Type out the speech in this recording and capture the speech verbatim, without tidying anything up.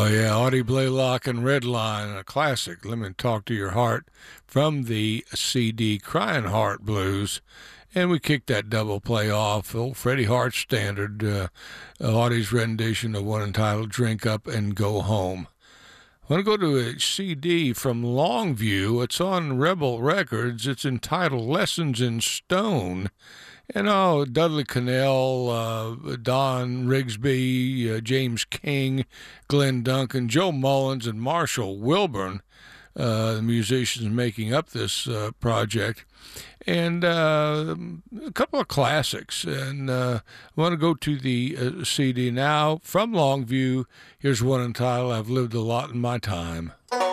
yeah, Audie Blaylock and Redline, a classic. Let me talk to your heart from the C D Crying Heart Blues. And we kicked that double play off. Old Freddie Hart standard, uh, Audie's rendition of one entitled Drink Up and Go Home. I want to go to a C D from Longview. It's on Rebel Records. It's entitled Lessons in Stone. And oh, Dudley Connell, uh, Don Rigsby, uh, James King, Glenn Duncan, Joe Mullins, and Marshall Wilburn, uh, the musicians making up this uh, project. And uh, a couple of classics. And uh, I want to go to the uh, C D now from Longview. Here's one entitled I've Lived a Lot in My Time.